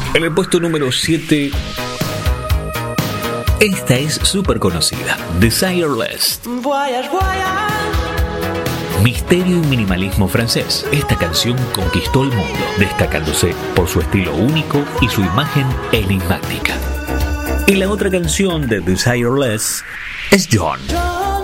En el puesto número 7, esta es súper conocida, Desireless. Voyage, voyage. Misterio y minimalismo francés. Esta canción conquistó el mundo, destacándose por su estilo único y su imagen enigmática. Y la otra canción de Desireless es John.